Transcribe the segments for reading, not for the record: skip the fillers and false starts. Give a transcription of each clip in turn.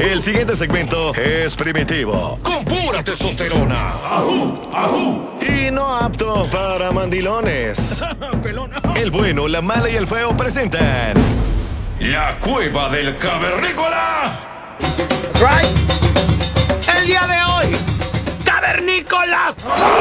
El siguiente segmento es primitivo, con pura testosterona. ¡Ajú! ¡Ajú! Y no apto para mandilones. El bueno, la mala y el feo presentan La Cueva del Cavernícola. Right. El día de hoy, cavernícola.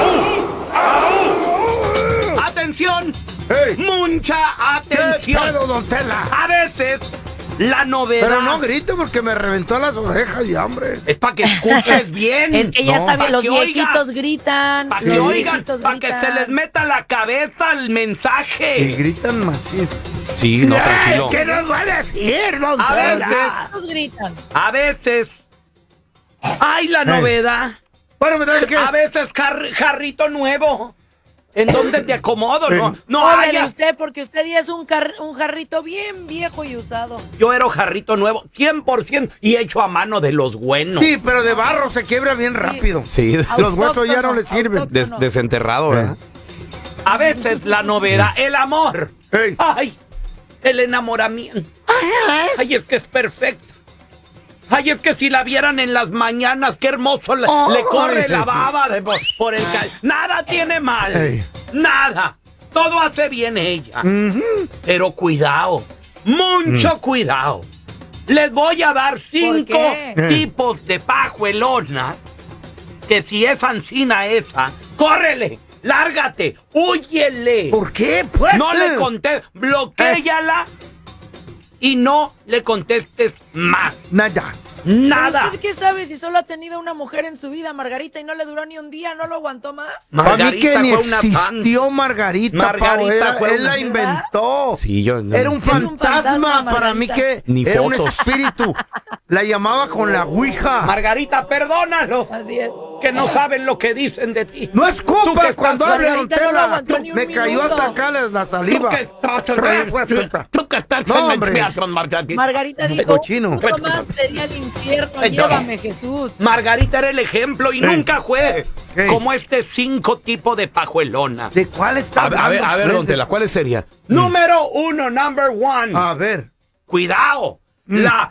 Atención. Hey. Mucha atención. ¿Qué pedo, don Tela? A veces la novedad. Pero no grite porque me reventó las orejas y hambre. Es para que escuches bien. Es que ya está bien, los viejitos gritan. Para que los oigan, viejitos para que se les meta la cabeza el mensaje. Y gritan más. Sí, no, tranquilo. ¿Qué nos va a decir, don A Tela? veces, Los gritan. a veces. Ay, la novedad. Bueno, ¿me traes qué? A veces jarrito nuevo. ¿En dónde te acomodo? No, no Pobre de haya. usted, porque usted ya es un jarrito bien viejo y usado. Yo era jarrito nuevo, 100% y hecho a mano de los buenos. Sí, pero de barro se quiebra bien rápido. Sí, Los huesos ya no le sirven. Autóctono. desenterrado, ¿verdad? A veces la novedad, el amor. Hey. Ay, el enamoramiento. Ay, es que es perfecto. Ay, es que si la vieran en las mañanas, qué hermoso le corre la baba por el Nada tiene mal. Ey. Nada. Todo hace bien ella. Pero cuidado. Mucho cuidado. Les voy a dar 5 qué? tipos de pajuelona que si es ancina esa, córrele, lárgate, húyele. ¿Por qué? Pues. No le contestes, bloquéala y no le contestes más. Nada. Nada. ¿Usted qué sabe si solo ha tenido una mujer en su vida, Margarita, y no le duró ni un día, no lo aguantó más? Para mí que ni fue una existió Margarita, Margarita Pau, fue él una- la inventó. Sí, yo no. Era un Es un fantasma fantasma, para mí Margarita. que Ni era un fotos. espíritu. La llamaba con la ouija. Margarita, perdónalo. Así es. Que no saben lo que dicen de ti. No Tú escupa que cuando estás- hable don Margarita no lo Tela. aguantó ni un Me cayó minuto. hasta acá la Tú saliva. que estás Tú que estás No, en el hombre. teatro, Margarita. Margarita dijo, cochino. un minuto más sería el infierno, Entonces- llévame, Jesús. Margarita era el ejemplo y nunca fue Ey. como este 5 tipos de pajuelona. ¿De cuál está A ver, hablando? don Tela, ¿cuáles serían? Número 1, number 1. A ver. Cuidado. La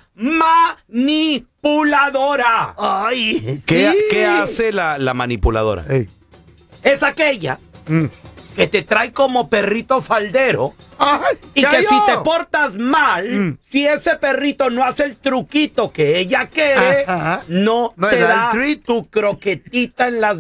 manipuladora. Ay, ¿Qué hace la manipuladora? Ey. Es aquella Mm. que te trae como perrito faldero Ay, y ya que yo. si te portas mal, si ese perrito no hace el truquito que ella quiere, Ajá. no No te le da el da treat. tu croquetita en las